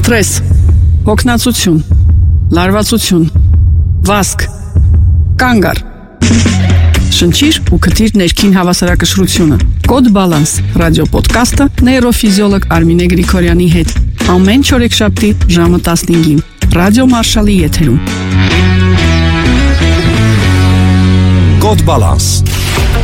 Սթրես, հոգնածություն, լարվածություն, վազք, կանգ առ։ Շնչիր ու քթիր ներքին հավասարակշռությունը։ Կոդ Բալանս ռադիոպոդքասթը նեյրոֆիզիոլոգ Արմինե Գրիգորյանի հետ։ Ամեն չորեքշաբթի ժամը 15-ին Ռադիո Մարշալի եթերում։ Կոդ Բալանս